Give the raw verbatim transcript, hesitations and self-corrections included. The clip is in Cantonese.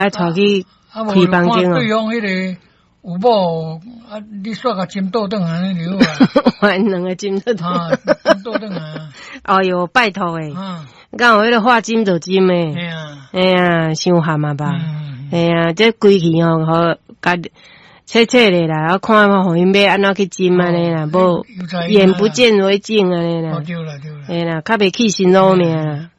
啊，带去开房间哦。 对方迄个有某啊，你煞个金倒转安尼就好啊。 换两个金倒啊，金倒转啊。 哦哟，拜托诶。 啊。 敢有迄个画金就金诶。 哎呀。 哎呀，伤咸啊吧。 嗯。 哎呀，这规气吼，好甲切切咧啦，我看嘛，互因买安怎去金安尼啦，无眼不见为净安尼啦。 对啦对啦。 哎啦，较袂起心路命啦。